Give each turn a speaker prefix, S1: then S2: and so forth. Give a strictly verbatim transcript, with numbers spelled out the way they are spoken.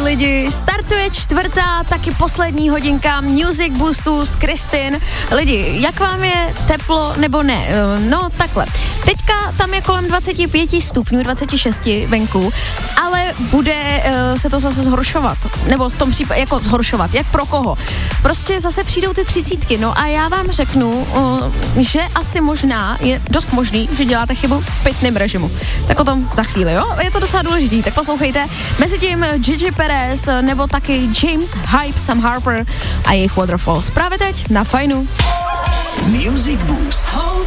S1: lidi, startuje čtvrtá, taky poslední hodinka Music Boostu s Kristin. Lidi, jak vám je teplo nebo ne? No takhle, teďka tam je kolem dvacet pět stupňů, dvacet šest venku, ale bude uh, se to zase zhoršovat, nebo v tom případě jako zhoršovat, jak pro koho? Prostě zase přijdou ty třicítky, no a já vám řeknu, uh, že asi možná je dost možný, že děláte chybu v pitném režimu. Tak o tom za chvíli, jo? Je to docela důležitý, tak poslouchejte. Mezitím Gigi Perez nebo taky James Hype, Sam Harper a jejich Waterfalls. Právě teď na Fajnu.
S2: Music Boost.